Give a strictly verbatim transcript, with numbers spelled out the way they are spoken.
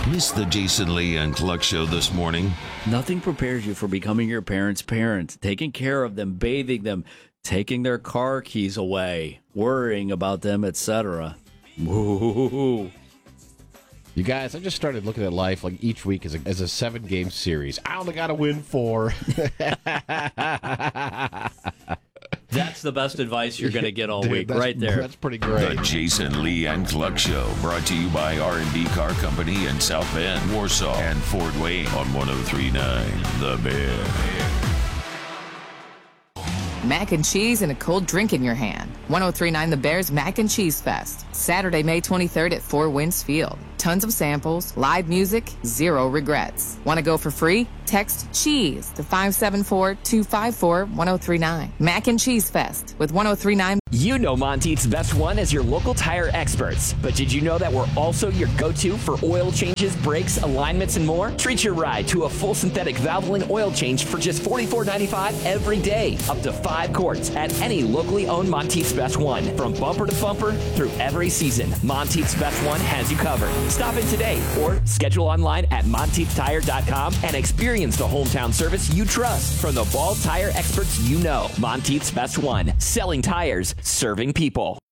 Missed the Jason Lee and Cluck show this morning? Nothing prepares you for becoming your parents' parent, taking care of them, bathing them, taking their car keys away, worrying about them, et cetera. Woo. You guys, I just started looking at life like each week as a, as a seven-game series. I only got to win four. That's the best advice you're going to get all Dude, week, that's- right there. That's pretty great. The Jason Lee and Cluck Show, brought to you by R and B Car Company in South Bend, Warsaw, and Fort Wayne on one oh three point nine The Bear. Mac and cheese and a cold drink in your hand. one oh three point nine The Bears Mac and Cheese Fest. Saturday, May twenty-third at Four Winds Field. Tons of samples, live music, zero regrets. Want to go for free? Text CHEESE to five seven four, two five four, one oh three nine. Mac and Cheese Fest with one oh three point nine. You know Monteith's Best One as your local tire experts. But did you know that we're also your go-to for oil changes, brakes, alignments, and more? Treat your ride to a full synthetic Valvoline oil change for just forty-four ninety-five every day. Up to five quarts at any locally owned Monteith's Best One. From bumper to bumper through every season, Monteith's Best One has you covered. Stop in today or schedule online at monteith tire dot com and experience the hometown service you trust from the Ball tire experts you know. Monteith's Best One. Selling tires, serving people.